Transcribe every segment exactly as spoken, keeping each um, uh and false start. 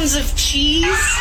pounds of cheese.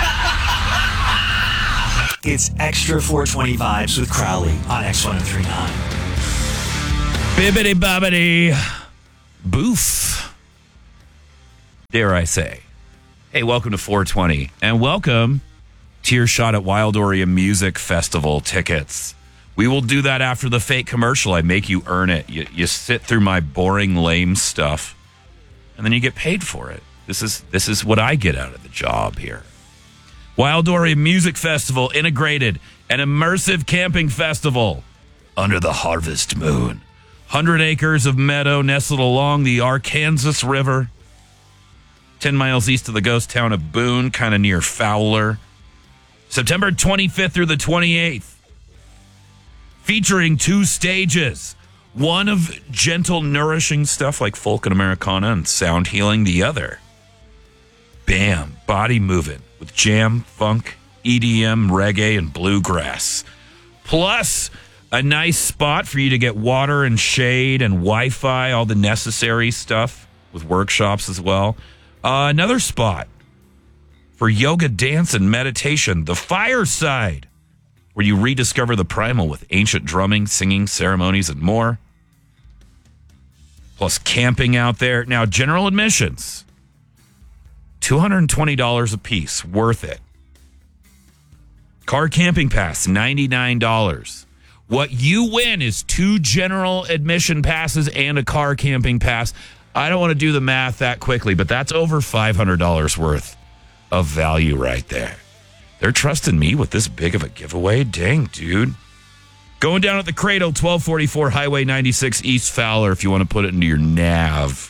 It's Extra four twenty Vibes with Crowley on X ten thirty-nine. Bibbidi bobbidi boof, dare I say. Hey, welcome to four twenty, and welcome to your shot at Wild Oriole Music Festival tickets. We will do that after the fake commercial. I make you earn it. You, you sit through my boring, lame stuff, and then you get paid for it. This is this is what I get out of the job here. Wild Oriole Music Festival, integrated and immersive camping festival under the harvest moon. one hundred acres of meadow nestled along the Arkansas River, ten miles east of the ghost town of Boone, kind of near Fowler. September twenty-fifth through the twenty-eighth. Featuring two stages. One of gentle, nourishing stuff like folk and Americana and sound healing. The other, bam, body moving with jam, funk, E D M, reggae, and bluegrass. Plus, a nice spot for you to get water and shade and Wi-Fi, all the necessary stuff with workshops as well. Uh, another spot for yoga, dance, and meditation, the Fireside, where you rediscover the primal with ancient drumming, singing, ceremonies, and more. Plus camping out there. Now, general admissions, two hundred twenty dollars a piece, worth it. Car camping pass, ninety-nine dollars. What you win is two general admission passes and a car camping pass. I don't want to do the math that quickly, but that's over five hundred dollars worth of value right there. They're trusting me with this big of a giveaway? Dang, dude. Going down at the Cradle, twelve forty-four Highway ninety-six East Fowler, if you want to put it into your nav.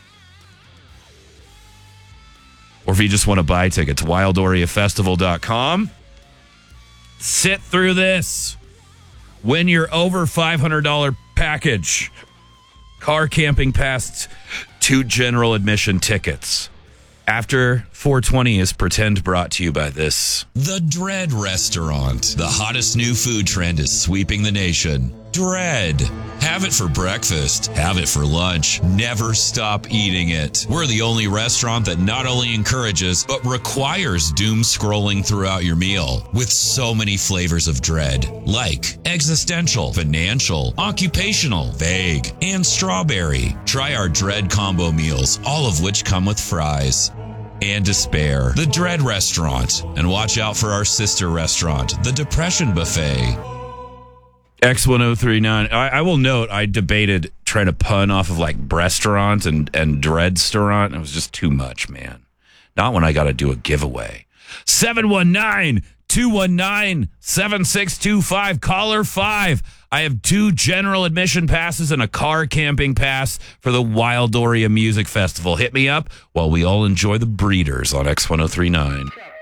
Or if you just want to buy tickets, wild oriole festival dot com. Sit through this. Win your over five hundred dollars package. Car camping pass, two general admission tickets. After four twenty is Pretend, brought to you by this. The Dread Restaurant. The hottest new food trend is sweeping the nation. Dread. Have it for breakfast. Have it for lunch. Never stop eating it. We're the only restaurant that not only encourages, but requires doom scrolling throughout your meal. With so many flavors of dread. Like existential, financial, occupational, vague, and strawberry. Try our Dread combo meals, all of which come with fries. And despair. The Dread Restaurant. And watch out for our sister restaurant, the Depression Buffet. X ten thirty-nine. I, I will note, I debated trying to pun off of like breastaurant and, and dreadstaurant. It was just too much, man. Not when I got to do a giveaway. seven one nine, two one nine, seven six two five. Caller five. I have two general admission passes and a car camping pass for the Wild Oriole Music Festival. Hit me up while we all enjoy the Breeders on X ten thirty-nine.